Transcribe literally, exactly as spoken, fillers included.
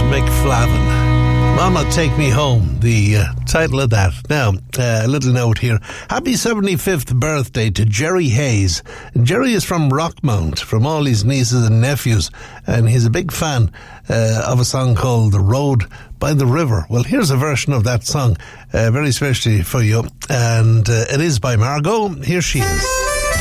McFlavin. Mama Take Me Home, the uh, title of that. Now, uh, a little note here. Happy seventy-fifth birthday to Jerry Hayes. Jerry is from Rockmount, from all his nieces and nephews, and he's a big fan uh, of a song called The Road by the River. Well, here's a version of that song, uh, very specially for you, and uh, it is by Margot. Here she is.